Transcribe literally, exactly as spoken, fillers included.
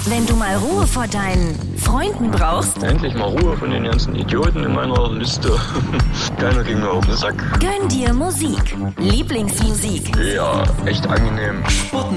Wenn du mal Ruhe vor deinen Freunden brauchst, endlich mal Ruhe von den ganzen Idioten in meiner Liste. Keiner ging mir auf den Sack. gönn dir Musik. Lieblingsmusik. Ja, echt angenehm. Sputnik.